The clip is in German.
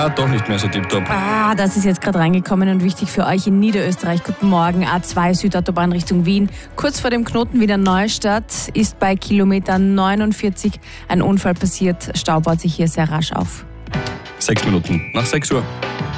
doch nicht mehr so tipptopp. Das ist jetzt gerade reingekommen und wichtig für euch in Niederösterreich. Guten Morgen, A2 Südautobahn Richtung Wien. Kurz vor dem Knoten Wiener Neustadt ist bei Kilometer 49 ein Unfall passiert. Stau baut sich hier sehr rasch auf. 6 Minuten nach 6 Uhr.